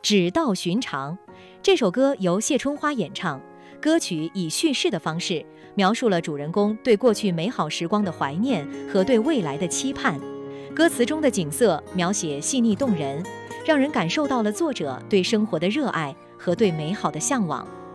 只道寻常。这首歌由谢春花演唱，歌曲以叙事的方式描述了主人公对过去美好时光的怀念和对未来的期盼。歌词中的景色描写细腻动人，让人感受到了作者对生活的热爱和对美好的向往。